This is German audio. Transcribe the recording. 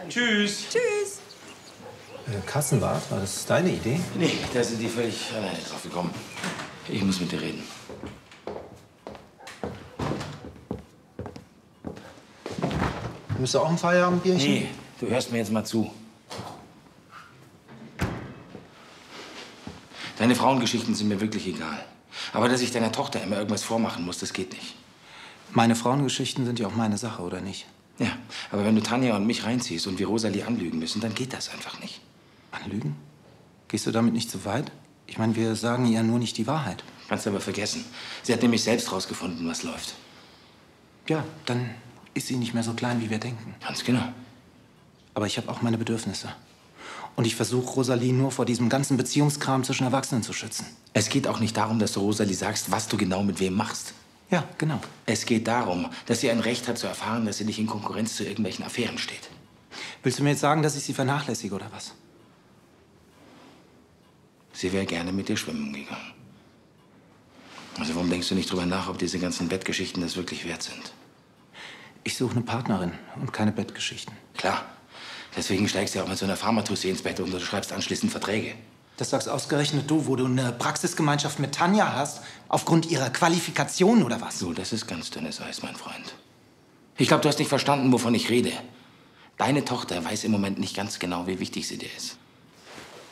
Tschüss. Tschüss. Kassenwart, war das deine Idee? Nee, da sind die völlig alleine drauf gekommen. Ich muss mit dir reden. Bist du auch ein Feierabendbierchen? Nee, du hörst mir jetzt mal zu. Deine Frauengeschichten sind mir wirklich egal. Aber dass ich deiner Tochter immer irgendwas vormachen muss, das geht nicht. Meine Frauengeschichten sind ja auch meine Sache, oder nicht? Ja, aber wenn du Tanja und mich reinziehst und wir Rosalie anlügen müssen, dann geht das einfach nicht. Anlügen? Gehst du damit nicht zu weit? Ich meine, wir sagen ihr nur nicht die Wahrheit. Kannst aber vergessen. Sie hat nämlich selbst rausgefunden, was läuft. Ja, dann ist sie nicht mehr so klein, wie wir denken. Ganz genau. Aber ich habe auch meine Bedürfnisse. Und ich versuche, Rosalie nur vor diesem ganzen Beziehungskram zwischen Erwachsenen zu schützen. Es geht auch nicht darum, dass du Rosalie sagst, was du genau mit wem machst. Ja, genau. Es geht darum, dass sie ein Recht hat zu erfahren, dass sie nicht in Konkurrenz zu irgendwelchen Affären steht. Willst du mir jetzt sagen, dass ich sie vernachlässige, oder was? Sie wäre gerne mit dir schwimmen gegangen. Also warum denkst du nicht drüber nach, ob diese ganzen Bettgeschichten das wirklich wert sind? Ich suche eine Partnerin und keine Bettgeschichten. Klar. Deswegen steigst du ja auch mit so einer Pharmatussi ins Bett und du schreibst anschließend Verträge. Das sagst ausgerechnet du, wo du eine Praxisgemeinschaft mit Tanja hast, aufgrund ihrer Qualifikation oder was? So, das ist ganz dünnes Eis, mein Freund. Ich glaube, du hast nicht verstanden, wovon ich rede. Deine Tochter weiß im Moment nicht ganz genau, wie wichtig sie dir ist.